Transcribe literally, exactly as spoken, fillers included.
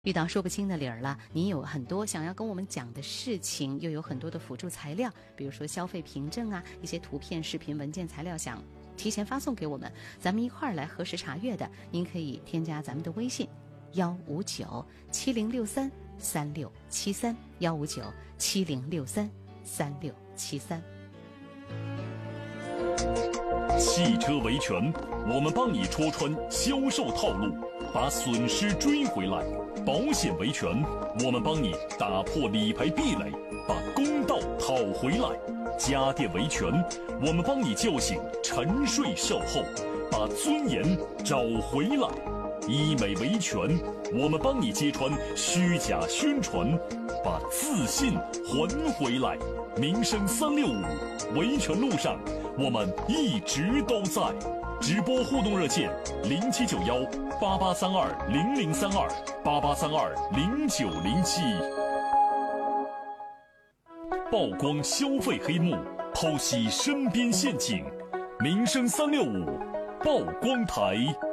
遇到说不清的理儿了，你有很多想要跟我们讲的事情，又有很多的辅助材料，比如说消费凭证啊，一些图片、视频、文件材料，想提前发送给我们，咱们一块儿来核实查阅的，您可以添加咱们的微信幺五九七零六三三六七三幺五九七零六三三六七三。 汽车维权，我们帮你戳穿销售套路，把损失追回来；保险维权，我们帮你打破理赔壁垒，把公道讨回来；家电维权，我们帮你叫醒沉睡售后，把尊严找回来；医美维权，我们帮你揭穿虚假宣传，把自信还回来。民生三六五，维权路上我们一直都在。直播互动热线零七九幺八八三二零零三二八八三二零九零七。曝光消费黑幕，剖析身边陷阱。民生三六五曝光台。